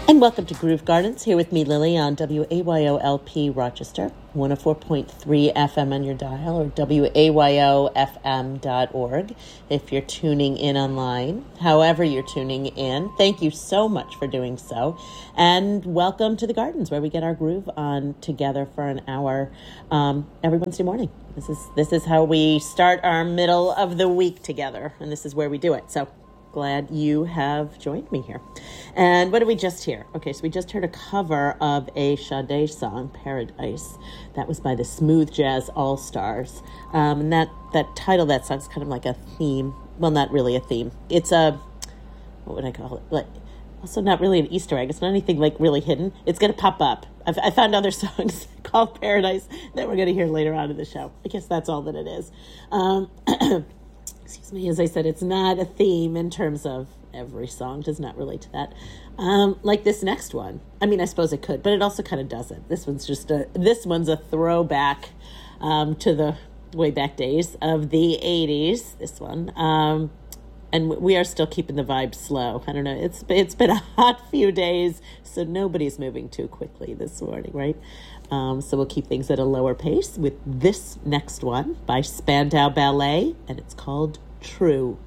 And welcome to Groove Gardens, here with me, Lily, on WAYO-LP Rochester, 104.3 FM on your dial, or WAYOFM.org if you're tuning in online. However you're tuning in, thank you so much for doing so. And welcome to the Gardens, where we get our groove on together for an hour every Wednesday morning. This is how we start our middle of the week together, and this is where we do it. So glad you have joined me here. And what did we just hear? Okay, so we just heard a cover of a Sade song, Paradise. That was by the Smooth Jazz All-Stars. And that title of that song is kind of like a theme. Well, not really a theme. It's a, what would I call it? Like, also not really an Easter egg. It's not anything like really hidden. It's going to pop up. I found other songs called Paradise that we're going to hear later on in the show. I guess that's all that it is. Excuse me, as I said, it's not a theme in terms of every song does not relate to that. Like this next one. I mean, I suppose it could, but it also kind of doesn't. This one's a throwback to the way back days of the 80s, this one. And we are still keeping the vibe slow. I don't know. It's been a hot few days, so nobody's moving too quickly this morning, right? So we'll keep things at a lower pace with this next one by Spandau Ballet, and it's called True.